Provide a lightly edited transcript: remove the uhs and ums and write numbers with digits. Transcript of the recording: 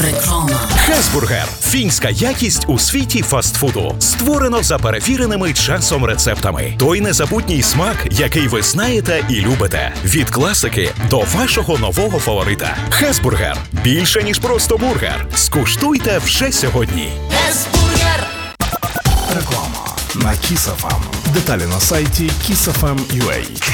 Хесбургер – фінська якість у світі фастфуду. Створено за перевіреними часом рецептами. Той незабутній смак, який ви знаєте і любите. Від класики до вашого нового фаворита. Хесбургер – більше, ніж просто бургер. Скуштуйте вже сьогодні. Хесбургер. Реклама на Kiss FM. Деталі на сайті kissfm.ua.